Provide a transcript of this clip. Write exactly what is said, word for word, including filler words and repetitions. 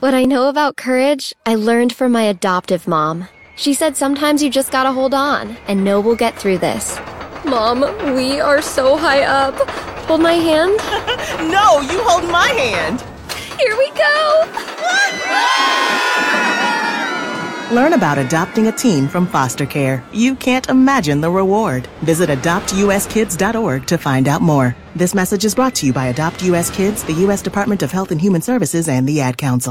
What I know about courage, I learned from my adoptive mom. She said sometimes you just gotta hold on and know we'll get through this. Mom, we are so high up. Hold my hand? No, you hold my hand. Here we go. Learn about adopting a teen from foster care. You can't imagine the reward. Visit adopt u s kids dot org to find out more. This message is brought to you by Adopt U S Kids, the U S Department of Health and Human Services, and the Ad Council.